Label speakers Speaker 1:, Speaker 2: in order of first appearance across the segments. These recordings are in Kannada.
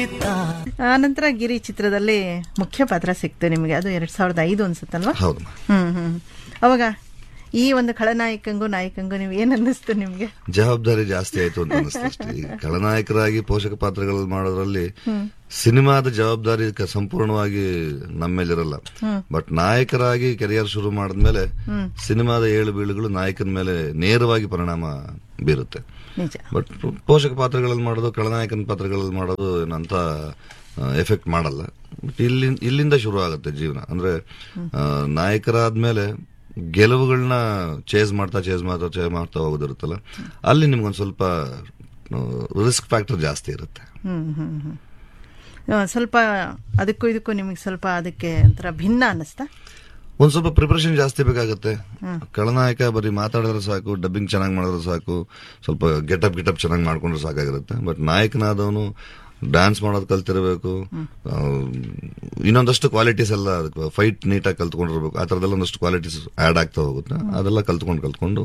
Speaker 1: ಆ ನಂತರ ಗಿರಿ ಚಿತ್ರದಲ್ಲಿ ಮುಖ್ಯ ಪಾತ್ರ ಸಿಕ್ತು ನಿಮಗೆ, ಅದು 2005 ಅನ್ಸುತ್ತಲ್ವಾ?
Speaker 2: ಹೌದು.
Speaker 1: ಅವಾಗ ಈ ಒಂದು ಖಳನಾಯಕಂಗೂ ನಾಯಕಂಗೂ ನೀವು ಏನ್ ಅನ್ನಿಸ್ತು ನಿಮ್ಗೆ?
Speaker 2: ಜವಾಬ್ದಾರಿ ಜಾಸ್ತಿ ಆಯ್ತು ಅಂತ ಅನಿಸ್ತು ಅಷ್ಟೇ. ಈ ಖಳನಾಯಕರಾಗಿ ಪೋಷಕ ಪಾತ್ರಗಳಲ್ಲಿ ಮಾಡೋದ್ರಲ್ಲಿ ಸಿನಿಮಾದ ಜವಾಬ್ದಾರಿ ಸಂಪೂರ್ಣವಾಗಿ ನಮ್ಮ ಮೇಲಿರಲ್ಲ. ಬಟ್ ನಾಯಕರಾಗಿ ಕೆರಿಯರ್ ಶುರು ಮಾಡಿದ್ಮೇಲೆ ಸಿನಿಮಾದ ಏಳು ಬೀಳುಗಳು ನಾಯಕನ ಮೇಲೆ ನೇರವಾಗಿ ಪರಿಣಾಮ ಬೀರುತ್ತೆ. ಬಟ್ ಪೋಷಕ ಪಾತ್ರಗಳಲ್ಲಿ ಮಾಡೋದು, ಖಳನಾಯಕನ ಪಾತ್ರಗಳಲ್ಲಿ ಮಾಡೋದು ಏನಂತ ಎಫೆಕ್ಟ್ ಮಾಡಲ್ಲ. ಬಟ್ ಇಲ್ಲಿಂದ ಶುರು ಆಗುತ್ತೆ ಜೀವನ. ಅಂದ್ರೆ ನಾಯಕರಾದ್ಮೇಲೆ ಗೆಲುವುಗಳನ್ನ ಚೇಸ್ ಮಾಡ್ತಾ ಹೋಗೋದಿರುತ್ತಲ್ಲ, ಅಲ್ಲಿ ನಿಮ್ಗೊಂದು ಸ್ವಲ್ಪ ರಿಸ್ಕ್ ಫ್ಯಾಕ್ಟರ್ ಜಾಸ್ತಿ ಇರುತ್ತೆ.
Speaker 1: ಸ್ವಲ್ಪ ಅದಕ್ಕೂ ಇದಕ್ಕೂ ನಿಮಗೆ ಸ್ವಲ್ಪ ಅದಕ್ಕೆ ಒಂಥರ ಭಿನ್ನ ಅನ್ನಿಸ್ತಾ?
Speaker 2: ಒಂದ್ ಸ್ವಲ್ಪ ಪ್ರಿಪರೇಷನ್ ಜಾಸ್ತಿ ಬೇಕಾಗುತ್ತೆ. ಖಳನಾಯಕ ಬರೀ ಮಾತಾಡಿದ್ರೆ ಸಾಕು, ಡಬ್ಬಿಂಗ್ ಚೆನ್ನಾಗಿ ಮಾಡಿದ್ರೆ ಸಾಕು, ಸ್ವಲ್ಪ ಗೆಟಪ್ ಚೆನ್ನಾಗಿ ಮಾಡ್ಕೊಂಡ್ರೆ ಸಾಕಾಗಿರುತ್ತೆ. ಬಟ್ ನಾಯಕನಾದವನು ಡ್ಯಾನ್ಸ್ ಮಾಡೋದು ಕಲ್ತಿರಬೇಕು, ಇನ್ನೊಂದಷ್ಟು ಕ್ವಾಲಿಟೀಸ್ ಎಲ್ಲ, ಫೈಟ್ ನೀಟಾಗಿ ಕಲ್ತ್ಕೊಂಡಿರ್ಬೇಕು. ಆ ತರದೆಲ್ಲ ಒಂದಷ್ಟು ಕ್ವಾಲಿಟೀಸ್ ಆಡ್ ಆಗ್ತಾ ಹೋಗುತ್ತೆ. ಅದೆಲ್ಲ ಕಲ್ತ್ಕೊಂಡು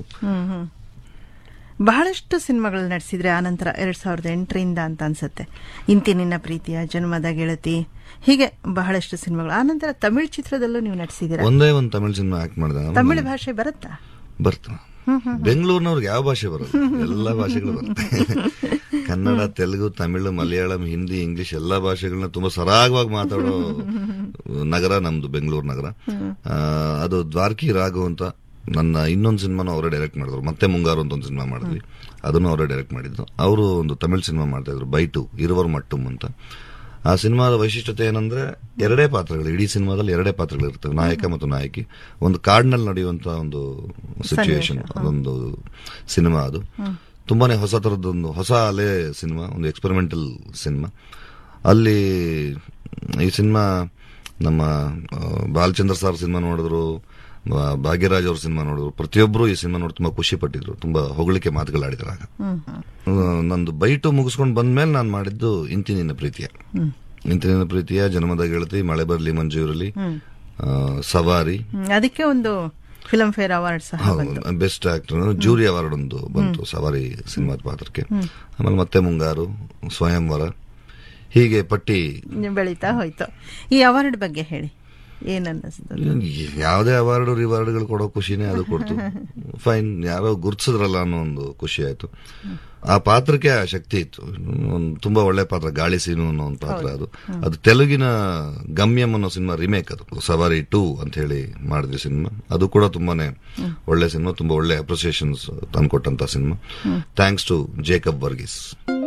Speaker 1: ಬಹಳಷ್ಟು ಸಿನಿಮಾಗಳು ನಡೆಸಿದ್ರೆ ಆನಂತರ 2008ರಿಂದ ಅಂತ ಅನ್ಸುತ್ತೆ. ಇಂತಿ ನಿನ್ನ ಪ್ರೀತಿಯ, ಜನ್ಮದ ಗೆಳತಿ, ಹೀಗೆ ಬಹಳಷ್ಟು ಸಿನಿಮಾಗಳು. ಆನಂತರ ತಮಿಳ್ ಚಿತ್ರದಲ್ಲೂ ನೀವು ನಡೆಸಿದ್ದೀರಾ.
Speaker 2: ಒಂದೇ ಒಂದು ತಮಿಳ್ ಸಿನಿಮಾ ಆಕ್ಟ್ ಮಾಡಿದೆ.
Speaker 1: ತಮಿಳ್ ಭಾಷೆ ಬರುತ್ತಾ?
Speaker 2: ಬರ್ತಾ. ಬೆಂಗಳೂರಿನವ್ರಿಗೆ ಯಾವ ಭಾಷೆ ಬರುತ್ತೆ? ಎಲ್ಲ ಭಾಷೆಗಳು ಬರುತ್ತೆ. ಕನ್ನಡ, ತೆಲುಗು, ತಮಿಳು, ಮಲಯಾಳಂ, ಹಿಂದಿ, ಇಂಗ್ಲಿಷ್ ಎಲ್ಲಾ ಭಾಷೆಗಳನ್ನ ತುಂಬಾ ಸರಾಗವಾಗಿ ಮಾತಾಡೋ ನಗರ ನಮ್ದು ಬೆಂಗಳೂರು ನಗರ. ಅದು ದ್ವಾರಕಿ ರಾಘವ್ ಅಂತ ನನ್ನ ಇನ್ನೊಂದು ಸಿನಿಮಾನು ಅವರೇ ಡೈರೆಕ್ಟ್ ಮಾಡಿದ್ರು. ಮತ್ತೆ ಮುಂಗಾರು ಅಂತ ಒಂದು ಸಿನಿಮಾ ಮಾಡಿದ್ವಿ, ಅದನ್ನು ಅವರೇ ಡೈರೆಕ್ಟ್ ಮಾಡಿದ್ರು. ಅವರು ಒಂದು ತಮಿಳ್ ಸಿನಿಮಾ ಮಾಡ್ತಾ ಇದ್ರು, ಬೈಟು ಇರುವರ್ ಮಟ್ಟುಮ್ ಅಂತ. ಆ ಸಿನಿಮಾದ ವೈಶಿಷ್ಟ್ಯತೆ ಏನಂದ್ರೆ ಎರಡೇ ಪಾತ್ರಗಳು, ಇಡೀ ಸಿನಿಮಾದಲ್ಲಿ ಎರಡೇ ಪಾತ್ರಗಳು ಇರ್ತವೆ, ನಾಯಕ ಮತ್ತು ನಾಯಕಿ. ಒಂದು ಕಾಡಿನಲ್ಲಿ ನಡೆಯುವಂತ ಒಂದು ಸಿಚುವೇಶನ್, ಅದೊಂದು ಸಿನಿಮಾ. ಅದು ತುಂಬಾನೇ ಹೊಸ ತರದೊಂದು ಹೊಸ ಅಲೆ ಸಿನಿಮಾ, ಒಂದು ಎಕ್ಸ್ಪೆರಿಮೆಂಟಲ್ ಸಿನಿಮಾ. ಅಲ್ಲಿ ಈ ಸಿನಿಮಾ ನಮ್ಮ ಬಾಲಚಂದ್ರ ಸರ್ ಸಿನಿಮಾ ನೋಡಿದ್ರು, ಭಾಗ್ಯರಾಜ್ ಅವ್ರ ಸಿನಿಮಾ ನೋಡಿದ್ರು. ಪ್ರತಿಯೊಬ್ಬರು ಈ ಸಿನಿಮಾ ನೋಡಿ ತುಂಬಾ ಖುಷಿ ಪಟ್ಟಿದ್ರು, ತುಂಬಾ ಹೊಗಳಿಕೆ ಮಾತುಗಳಾಡಿದ್ರು. ಆಗ ನಂದು ಬೈಟು ಮುಗಿಸ್ಕೊಂಡು ಬಂದ್ಮೇಲೆ ನಾನು ಮಾಡಿದ್ದು ಇಂತಿ ನಿನ್ನ ಪ್ರೀತಿಯ, ಜನ್ಮದ ಗೆಳತಿ, ಮಳೆ ಬರ್ಲಿ ಮಂಜು ಇರಲಿ, ಸವಾರಿ.
Speaker 1: ಅದಕ್ಕೆ ಒಂದು ಫಿಲ್ಮ್ ಫೇರ್ ಅವಾರ್ಡ್ ಸಹ
Speaker 2: ಬೆಸ್ಟ್ ಆಕ್ಟರ್ ಜೂರಿ ಅವಾರ್ಡ್ ಒಂದು ಬಂತು ಸವಾರಿ ಸಿನಿಮಾದ ಪಾತ್ರಕ್ಕೆ. ಆಮೇಲೆ ಮತ್ತೆ ಮುಂಗಾರು, ಸ್ವಯಂವರ, ಹೀಗೆ ಪಟ್ಟಿ
Speaker 1: ಬೆಳೀತಾ ಹೋಯ್ತು. ಈ ಅವಾರ್ಡ್ ಬಗ್ಗೆ ಹೇಳಿ, ಏನನ್ನಿಸ್ತದೆ?
Speaker 2: ಯಾವುದೇ ಅವಾರ್ಡ್ ರಿವಾರ್ಡ್ಗಳು ಕೊಡೋ ಖುಷಿನೇ ಅದು ಕೊಡ್ತು. ಫೈನ್, ಯಾರೋ ಗುರ್ತಿಸಿದ್ರಲ್ಲ ಅನ್ನೋ ಒಂದು ಖುಷಿ ಆಯ್ತು. ಆ ಪಾತ್ರಕ್ಕೆ ಆ ಶಕ್ತಿ ಇತ್ತು. ಒಂದು ತುಂಬಾ ಒಳ್ಳೆ ಪಾತ್ರ, ಗಾಳಿ ಸೀನು ಅನ್ನೋ ಒಂದು ಪಾತ್ರ. ಅದು ತೆಲುಗಿನ ಗಮ್ಯಂ ಅನ್ನೋ ಸಿನಿಮಾ ರಿಮೇಕ್, ಅದು ಸವಾರಿ 2 ಅಂತ ಹೇಳಿ ಮಾಡಿದ್ವಿ ಸಿನಿಮಾ. ಅದು ಕೂಡ ತುಂಬಾನೇ ಒಳ್ಳೆ ಸಿನಿಮಾ, ತುಂಬಾ ಒಳ್ಳೆ ಅಪ್ರಿಸಿಯೇಷನ್ಸ್ ತಂದ್ಕೊಟ್ಟಂತ cinema. Thanks to Jacob Varghese.